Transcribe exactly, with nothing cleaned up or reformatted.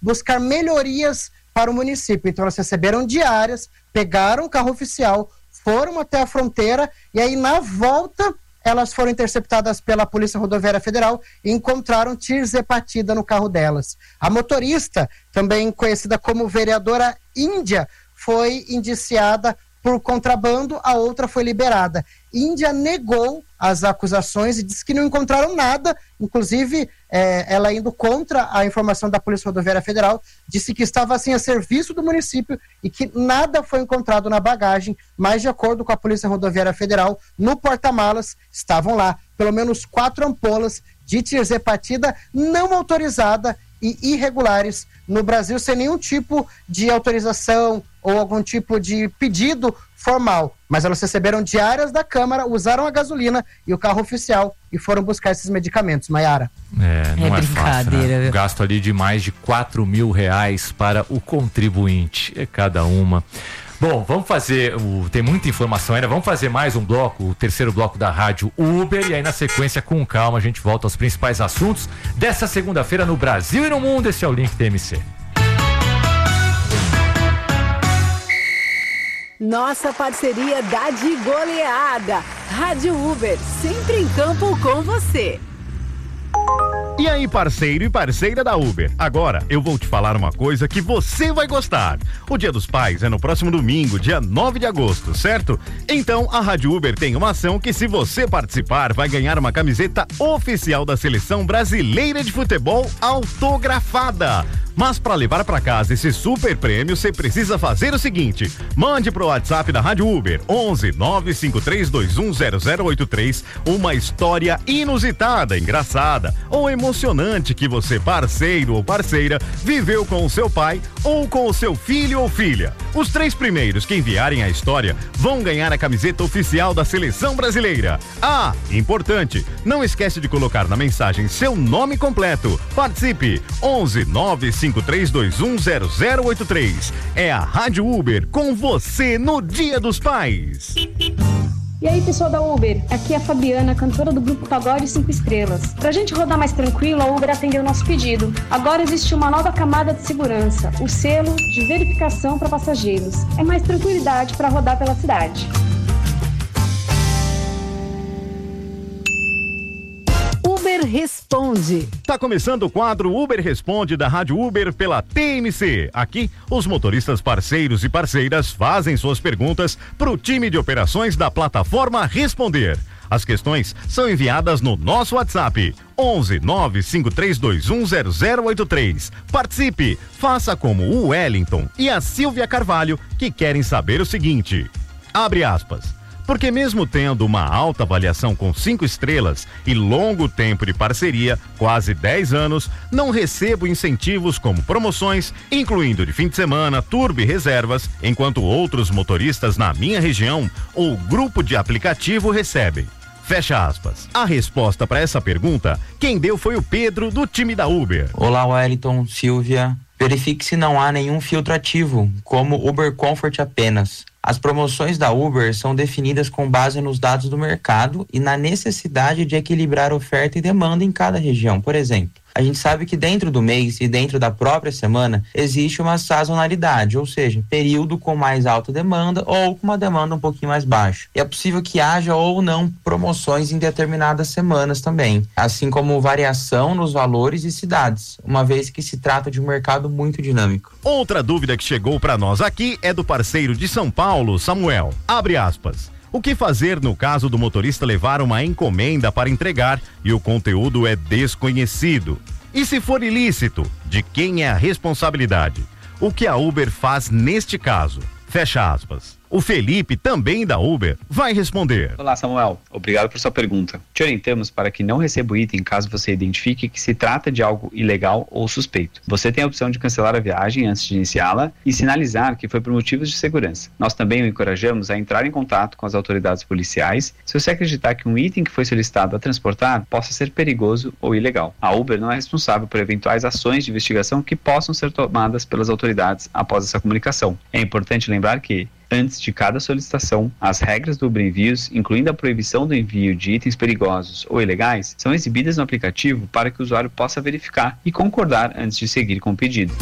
buscar melhorias para o município. Então elas receberam diárias, pegaram o carro oficial, foram até a fronteira e aí na volta elas foram interceptadas pela Polícia Rodoviária Federal e encontraram tirzepatida no carro delas. A motorista, também conhecida como vereadora Índia, foi indiciada por contrabando, a outra foi liberada. Índia negou as acusações e disse que não encontraram nada, inclusive é, ela indo contra a informação da Polícia Rodoviária Federal, disse que estava assim a serviço do município e que nada foi encontrado na bagagem, mas de acordo com a Polícia Rodoviária Federal, no porta-malas estavam lá pelo menos quatro ampolas de tirzepatida não autorizada e irregulares no Brasil, sem nenhum tipo de autorização ou algum tipo de pedido formal. Mas elas receberam diárias da Câmara, usaram a gasolina e o carro oficial e foram buscar esses medicamentos. Maiara. É, não é, é fácil, né? Viu? Gasto ali de mais de quatro mil reais para o contribuinte. É cada uma. Bom, vamos fazer, o, tem muita informação ainda, vamos fazer mais um bloco, o terceiro bloco da Rádio Uber, e aí na sequência, com calma, a gente volta aos principais assuntos dessa segunda-feira no Brasil e no mundo. Esse é o Link T M C. Nossa parceria dá de goleada. Rádio Uber, sempre em campo com você. E aí, parceiro e parceira da Uber, agora eu vou te falar uma coisa que você vai gostar. O Dia dos Pais é no próximo domingo, dia nove de agosto, certo? Então a Rádio Uber tem uma ação que, se você participar, vai ganhar uma camiseta oficial da Seleção Brasileira de Futebol autografada. Mas para levar para casa esse super prêmio, você precisa fazer o seguinte: mande pro WhatsApp da Rádio Uber onze nove cinco três dois um zero zero oito três uma história inusitada, engraçada ou emocionante que você, parceiro ou parceira, viveu com o seu pai ou com o seu filho ou filha. Os três primeiros que enviarem a história vão ganhar a camiseta oficial da Seleção Brasileira. Ah, importante, não esquece de colocar na mensagem seu nome completo. Participe! onze nove cinco três dois um zero zero oito três. É a Rádio Uber com você no Dia dos Pais. E aí, pessoal da Uber, aqui é a Fabiana, cantora do grupo Pagode cinco Estrelas. Pra gente rodar mais tranquilo, a Uber atendeu o nosso pedido. Agora existe uma nova camada de segurança, o selo de verificação para passageiros. É mais tranquilidade para rodar pela cidade. Uber Responde. Tá começando o quadro Uber Responde da Rádio Uber pela T M C. Aqui, os motoristas parceiros e parceiras fazem suas perguntas pro time de operações da plataforma Responder. As questões são enviadas no nosso WhatsApp onze nove cinco três dois um zero zero oito três. Participe, faça como o Wellington e a Silvia Carvalho, que querem saber o seguinte. Abre aspas. Porque mesmo tendo uma alta avaliação com cinco estrelas e longo tempo de parceria, quase dez anos, não recebo incentivos como promoções, incluindo de fim de semana, turbo e reservas, enquanto outros motoristas na minha região ou grupo de aplicativo recebem. Fecha aspas. A resposta para essa pergunta, quem deu foi o Pedro, do time da Uber. Olá, Wellington, Silvia. Verifique se não há nenhum filtro ativo, como Uber Comfort apenas. As promoções da Uber são definidas com base nos dados do mercado e na necessidade de equilibrar oferta e demanda em cada região. Por exemplo, a gente sabe que dentro do mês e dentro da própria semana existe uma sazonalidade, ou seja, período com mais alta demanda ou com uma demanda um pouquinho mais baixa. E é possível que haja ou não promoções em determinadas semanas também, assim como variação nos valores e cidades, uma vez que se trata de um mercado muito dinâmico. Outra dúvida que chegou para nós aqui é do parceiro de São Paulo, Samuel. Abre aspas. O que fazer no caso do motorista levar uma encomenda para entregar e o conteúdo é desconhecido? E se for ilícito, de quem é a responsabilidade? O que a Uber faz neste caso? Fecha aspas. O Felipe, também da Uber, vai responder. Olá, Samuel. Obrigado por sua pergunta. Te orientamos para que não receba o item caso você identifique que se trata de algo ilegal ou suspeito. Você tem a opção de cancelar a viagem antes de iniciá-la e sinalizar que foi por motivos de segurança. Nós também o encorajamos a entrar em contato com as autoridades policiais se você acreditar que um item que foi solicitado a transportar possa ser perigoso ou ilegal. A Uber não é responsável por eventuais ações de investigação que possam ser tomadas pelas autoridades após essa comunicação. É importante lembrar que, antes de cada solicitação, as regras do Uber Envios, incluindo a proibição do envio de itens perigosos ou ilegais, são exibidas no aplicativo para que o usuário possa verificar e concordar antes de seguir com o pedido.